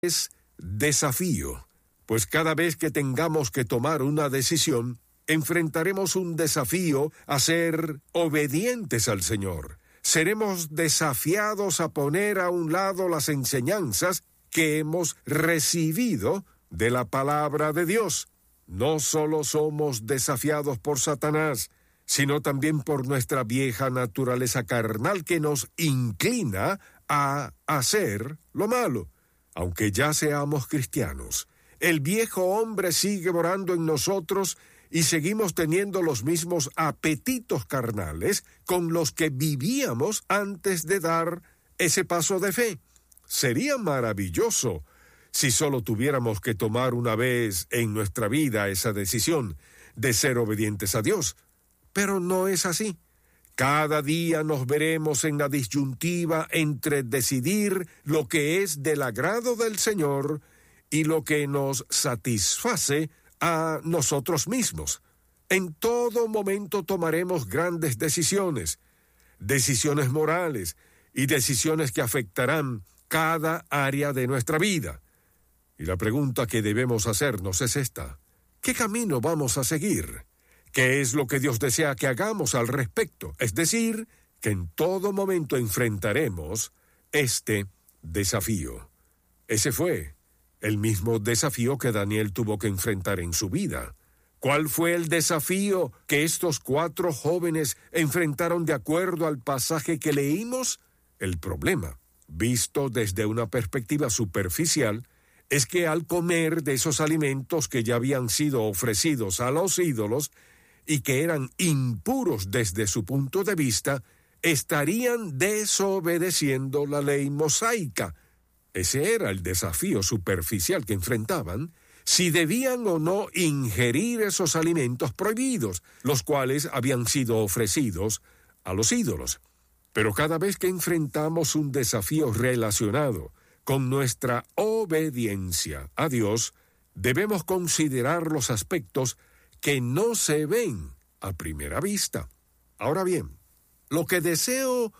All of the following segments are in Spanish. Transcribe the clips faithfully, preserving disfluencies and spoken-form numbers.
es desafío, pues cada vez que tengamos que tomar una decisión, enfrentaremos un desafío a ser obedientes al Señor. Seremos desafiados a poner a un lado las enseñanzas que hemos recibido de la palabra de Dios. No solo somos desafiados por Satanás, sino también por nuestra vieja naturaleza carnal que nos inclina a hacer lo malo. Aunque ya seamos cristianos, el viejo hombre sigue morando en nosotros y seguimos teniendo los mismos apetitos carnales con los que vivíamos antes de dar ese paso de fe. Sería maravilloso si solo tuviéramos que tomar una vez en nuestra vida esa decisión de ser obedientes a Dios, pero no es así. Cada día nos veremos en la disyuntiva entre decidir lo que es del agrado del Señor y lo que nos satisface a nosotros mismos. En todo momento tomaremos grandes decisiones, decisiones morales y decisiones que afectarán cada área de nuestra vida. Y la pregunta que debemos hacernos es esta: ¿qué camino vamos a seguir? ¿Qué es lo que Dios desea que hagamos al respecto? Es decir, que en todo momento enfrentaremos este desafío. Ese fue el mismo desafío que Daniel tuvo que enfrentar en su vida. ¿Cuál fue el desafío que estos cuatro jóvenes enfrentaron de acuerdo al pasaje que leímos? El problema, visto desde una perspectiva superficial, es que al comer de esos alimentos que ya habían sido ofrecidos a los ídolos y que eran impuros desde su punto de vista, estarían desobedeciendo la ley mosaica. Ese era el desafío superficial que enfrentaban, si debían o no ingerir esos alimentos prohibidos, los cuales habían sido ofrecidos a los ídolos. Pero cada vez que enfrentamos un desafío relacionado con nuestra obediencia a Dios, debemos considerar los aspectos que no se ven a primera vista. Ahora bien, lo que deseo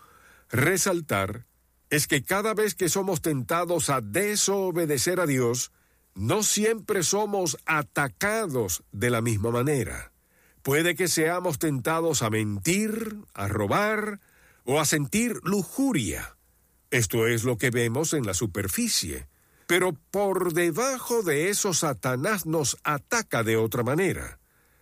resaltar es que cada vez que somos tentados a desobedecer a Dios, no siempre somos atacados de la misma manera. Puede que seamos tentados a mentir, a robar o a sentir lujuria. Esto es lo que vemos en la superficie. Pero por debajo de eso, Satanás nos ataca de otra manera.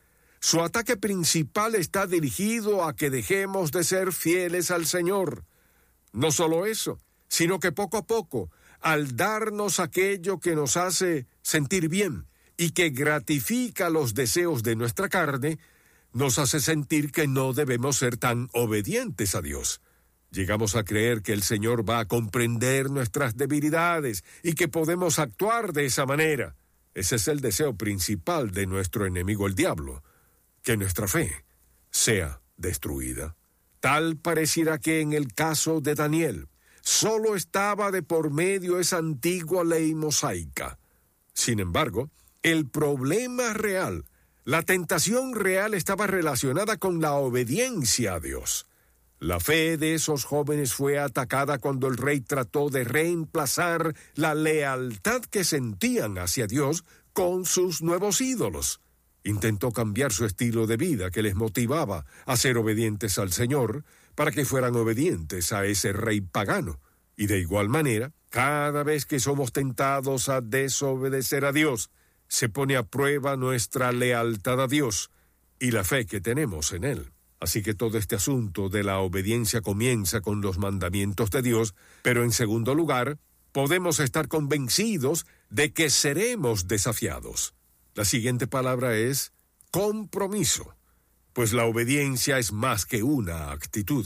Su ataque principal está dirigido a que dejemos de ser fieles al Señor. No solo eso, sino que poco a poco, al darnos aquello que nos hace sentir bien y que gratifica los deseos de nuestra carne, nos hace sentir que no debemos ser tan obedientes a Dios. Llegamos a creer que el Señor va a comprender nuestras debilidades y que podemos actuar de esa manera. Ese es el deseo principal de nuestro enemigo, el diablo, que nuestra fe sea destruida. Tal pareciera que en el caso de Daniel, solo estaba de por medio esa antigua ley mosaica. Sin embargo, el problema real, la tentación real estaba relacionada con la obediencia a Dios. La fe de esos jóvenes fue atacada cuando el rey trató de reemplazar la lealtad que sentían hacia Dios con sus nuevos ídolos. Intentó cambiar su estilo de vida que les motivaba a ser obedientes al Señor para que fueran obedientes a ese rey pagano. Y de igual manera, cada vez que somos tentados a desobedecer a Dios, se pone a prueba nuestra lealtad a Dios y la fe que tenemos en Él. Así que todo este asunto de la obediencia comienza con los mandamientos de Dios, pero en segundo lugar, podemos estar convencidos de que seremos desafiados. La siguiente palabra es compromiso, pues la obediencia es más que una actitud.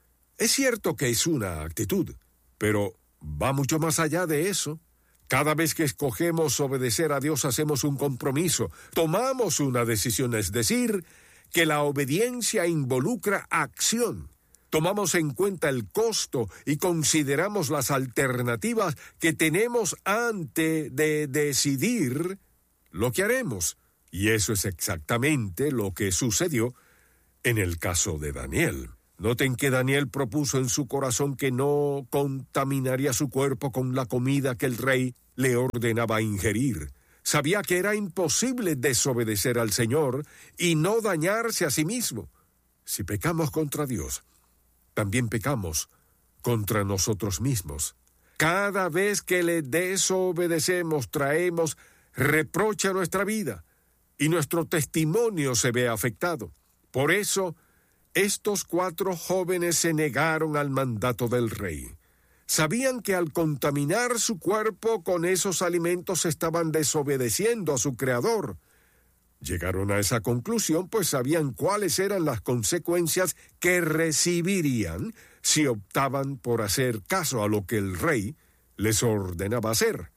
Es cierto que es una actitud, pero va mucho más allá de eso. Cada vez que escogemos obedecer a Dios hacemos un compromiso, tomamos una decisión, es decir, que la obediencia involucra acción. Tomamos en cuenta el costo y consideramos las alternativas que tenemos antes de decidir lo que haremos. Y eso es exactamente lo que sucedió en el caso de Daniel. Noten que Daniel propuso en su corazón que no contaminaría su cuerpo con la comida que el rey le ordenaba ingerir. Sabía que era imposible desobedecer al Señor y no dañarse a sí mismo. Si pecamos contra Dios, también pecamos contra nosotros mismos. Cada vez que le desobedecemos, traemos reproche a nuestra vida y nuestro testimonio se ve afectado. Por eso, estos cuatro jóvenes se negaron al mandato del rey. Sabían que al contaminar su cuerpo con esos alimentos estaban desobedeciendo a su Creador. Llegaron a esa conclusión, pues sabían cuáles eran las consecuencias que recibirían si optaban por hacer caso a lo que el rey les ordenaba hacer.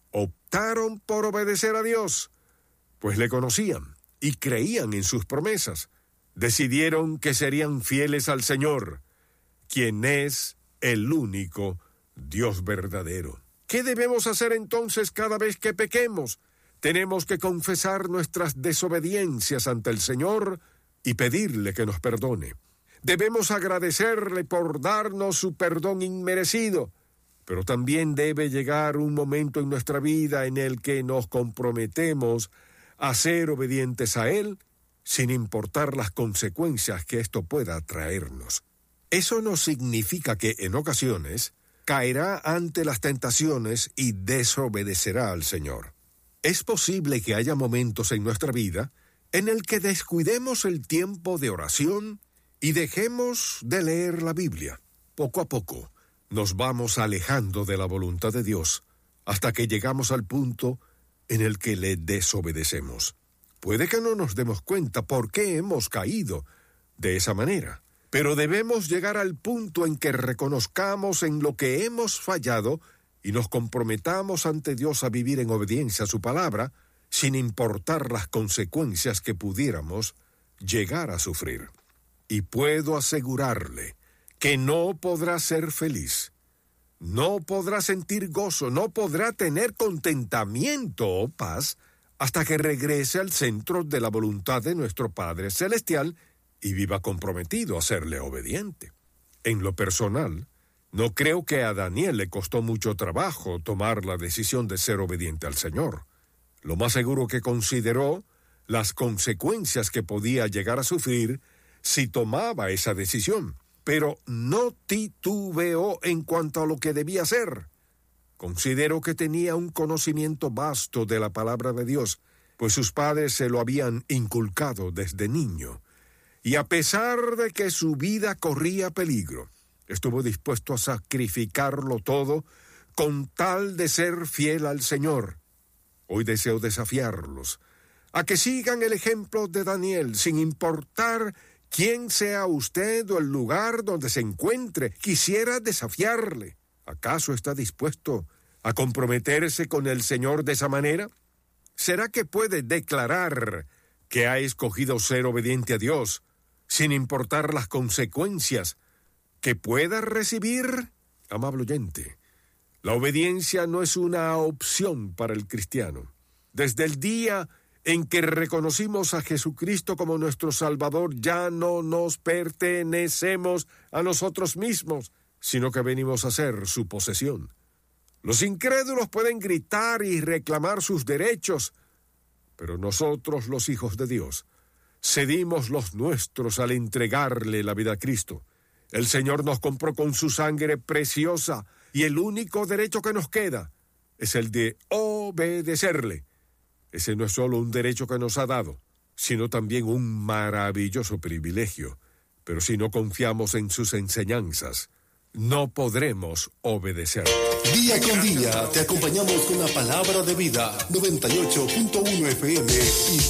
Optaron por obedecer a Dios, pues le conocían y creían en sus promesas. Decidieron que serían fieles al Señor, quien es el único Dios verdadero. ¿Qué debemos hacer entonces cada vez que pequemos? Tenemos que confesar nuestras desobediencias ante el Señor y pedirle que nos perdone. Debemos agradecerle por darnos su perdón inmerecido, pero también debe llegar un momento en nuestra vida en el que nos comprometemos a ser obedientes a Él, sin importar las consecuencias que esto pueda traernos. Eso no significa que en ocasiones caerá ante las tentaciones y desobedecerá al Señor. Es posible que haya momentos en nuestra vida en el que descuidemos el tiempo de oración y dejemos de leer la Biblia. Poco a poco nos vamos alejando de la voluntad de Dios hasta que llegamos al punto en el que le desobedecemos. Puede que no nos demos cuenta por qué hemos caído de esa manera, pero debemos llegar al punto en que reconozcamos en lo que hemos fallado y nos comprometamos ante Dios a vivir en obediencia a su palabra, sin importar las consecuencias que pudiéramos llegar a sufrir. Y puedo asegurarle que no podrá ser feliz, no podrá sentir gozo, no podrá tener contentamiento o paz hasta que regrese al centro de la voluntad de nuestro Padre Celestial y viva comprometido a serle obediente. En lo personal, no creo que a Daniel le costó mucho trabajo tomar la decisión de ser obediente al Señor. Lo más seguro que consideró las consecuencias que podía llegar a sufrir si tomaba esa decisión, pero no titubeó en cuanto a lo que debía hacer. Considero que tenía un conocimiento vasto de la palabra de Dios, pues sus padres se lo habían inculcado desde niño. Y a pesar de que su vida corría peligro, estuvo dispuesto a sacrificarlo todo con tal de ser fiel al Señor. Hoy deseo desafiarlos a que sigan el ejemplo de Daniel, sin importar quién sea usted o el lugar donde se encuentre. Quisiera desafiarle. ¿Acaso está dispuesto a comprometerse con el Señor de esa manera? ¿Será que puede declarar que ha escogido ser obediente a Dios, sin importar las consecuencias que pueda recibir? Amable oyente, la obediencia no es una opción para el cristiano. Desde el día en que reconocimos a Jesucristo como nuestro Salvador, ya no nos pertenecemos a nosotros mismos, sino que venimos a ser su posesión. Los incrédulos pueden gritar y reclamar sus derechos, pero nosotros, los hijos de Dios, cedimos los nuestros al entregarle la vida a Cristo. El Señor nos compró con su sangre preciosa y el único derecho que nos queda es el de obedecerle. Ese no es solo un derecho que nos ha dado, sino también un maravilloso privilegio. Pero si no confiamos en sus enseñanzas, no podremos obedecer. Día con día te acompañamos con la palabra de vida. noventa y ocho punto uno F M y